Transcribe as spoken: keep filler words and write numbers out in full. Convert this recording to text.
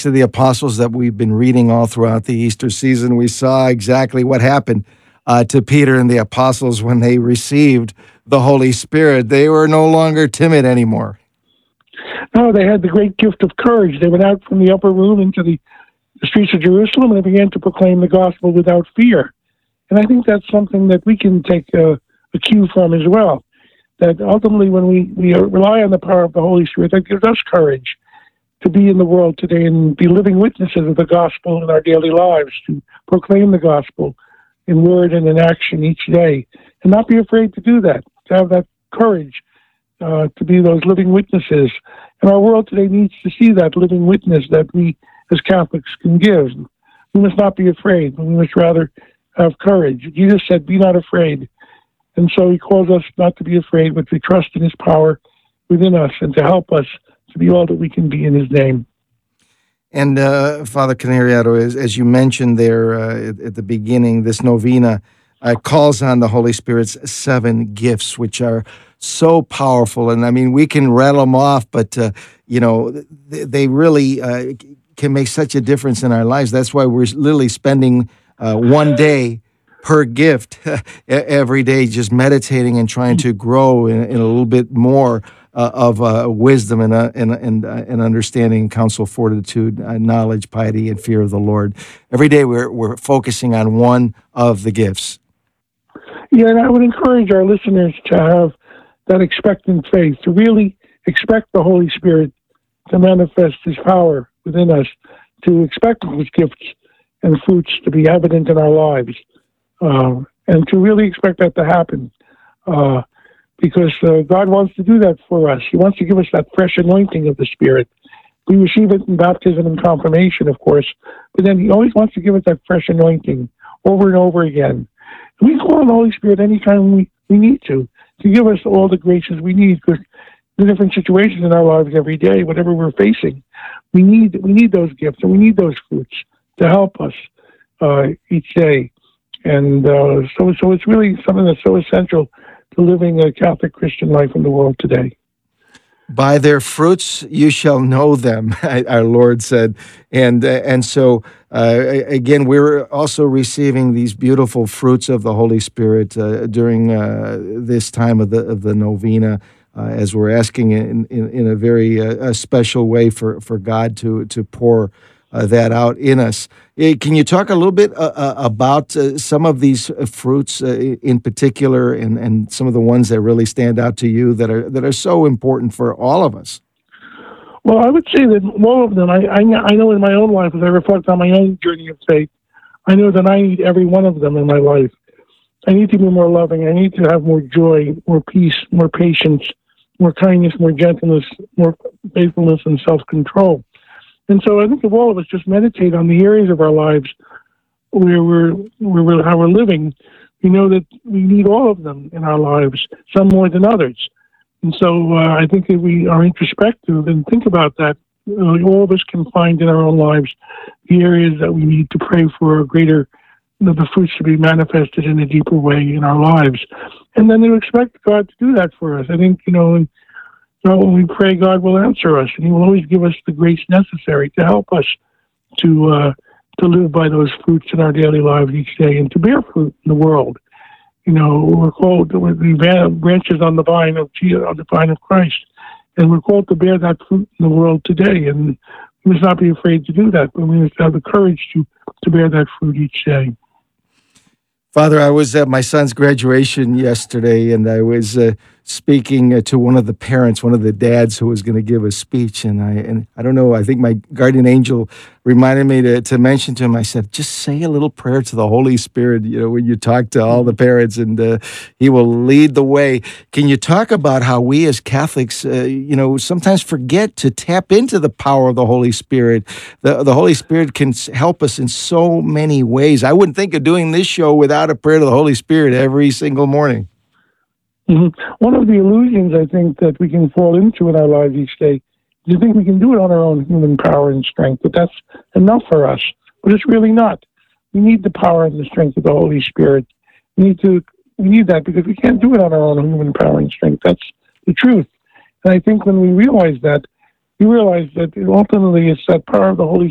Acts of the Apostles that we've been reading all throughout the Easter season, we saw exactly what happened uh, to Peter and the apostles when they received the Holy Spirit. They were no longer timid anymore. No, they had the great gift of courage. They went out from the upper room into the, the streets of Jerusalem, and they began to proclaim the gospel without fear. And I think that's something that we can take a, a cue from as well, that ultimately when we, we rely on the power of the Holy Spirit, that gives us courage to be in the world today and be living witnesses of the gospel in our daily lives, to proclaim the gospel in word and in action each day, and not be afraid to do that, to have that courage uh, to be those living witnesses. And our world today needs to see that living witness that we as Catholics can give. We must not be afraid, but we must rather have courage. Jesus said, "Be not afraid." And so he calls us not to be afraid, but to trust in his power within us and to help us to be all that we can be in his name. And uh, Father Canariato, as, as you mentioned there uh, at, at the beginning, this novena uh, calls on the Holy Spirit's seven gifts, which are so powerful. And I mean, we can rattle them off, but, uh, you know, they, they really uh, can make such a difference in our lives. That's why we're literally spending uh, one day per gift every day, just meditating and trying to grow in, in a little bit more Uh, of uh, wisdom and uh, and and, uh, and understanding, counsel, fortitude, uh, knowledge, piety, and fear of the Lord. Every day we're we're focusing on one of the gifts. Yeah, and I would encourage our listeners to have that expectant faith, to really expect the Holy Spirit to manifest his power within us, to expect his gifts and fruits to be evident in our lives, uh, and to really expect that to happen. Uh, Because uh, God wants to do that for us. He wants to give us that fresh anointing of the Spirit. We receive it in baptism and confirmation, of course, but then he always wants to give us that fresh anointing over and over again. And we call on the Holy Spirit anytime we, we need to, to give us all the graces we need, because the different situations in our lives every day, whatever we're facing, we need we need those gifts and we need those fruits to help us uh, each day. And uh, so, so it's really something that's so essential to living a Catholic Christian life in the world today. By their fruits you shall know them, our Lord said. And uh, and so, uh, again, we're also receiving these beautiful fruits of the Holy Spirit uh, during uh, this time of the of the novena, uh, as we're asking in, in, in a very uh, a special way for, for God to, to pour uh, that out in us. Uh, Can you talk a little bit uh, uh, about uh, some of these uh, fruits uh, in particular, and, and some of the ones that really stand out to you that are that are so important for all of us? Well, I would say that all of them, I, I, I know in my own life, as I reflect on my own journey of faith, I know that I need every one of them in my life. I need to be more loving. I need to have more joy, more peace, more patience, more kindness, more gentleness, more faithfulness, and self-control. And so I think if all of us just meditate on the areas of our lives where we're, where we're how we're living, we know that we need all of them in our lives, some more than others. And so uh, I think if we are introspective and think about that, you know, all of us can find in our own lives the areas that we need to pray for a greater, you know, the fruits to be manifested in a deeper way in our lives. And then to expect God to do that for us. I think, you know, and, you know, when we pray, God will answer us, and he will always give us the grace necessary to help us to uh, to live by those fruits in our daily lives each day and to bear fruit in the world. You know, we're called, we're the branches on the vine of Jesus, on the vine of Christ, and we're called to bear that fruit in the world today. And we must not be afraid to do that, but we must have the courage to, to bear that fruit each day. Father, I was at my son's graduation yesterday, and I was uh, speaking uh, to one of the parents, one of the dads who was going to give a speech, and I and I don't know, I think my guardian angel reminded me to, to mention to him, I said, just say a little prayer to the Holy Spirit, you know, when you talk to all the parents, and uh, he will lead the way. Can you talk about how we as Catholics, uh, you know, sometimes forget to tap into the power of the Holy Spirit? The, the Holy Spirit can help us in so many ways. I wouldn't think of doing this show without a prayer to the Holy Spirit every single morning. Mm-hmm. One of the illusions I think that we can fall into in our lives each day is to think we can do it on our own human power and strength, that that's enough for us. But it's really not. We need the power and the strength of the Holy Spirit. We need to. We need that because we can't do it on our own human power and strength. That's the truth. And I think when we realize that, we realize that ultimately it's that power of the Holy